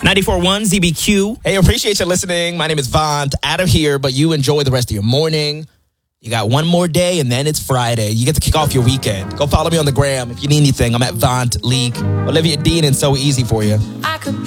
94.1 ZBQ. Hey, appreciate you listening. My name is Vaughn. Out of here, but you enjoy the rest of your morning. You got one more day, and then it's Friday. You get to kick off your weekend. Go follow me on the gram if you need anything. I'm at Vaughn League. Olivia Dean and So Easy for you.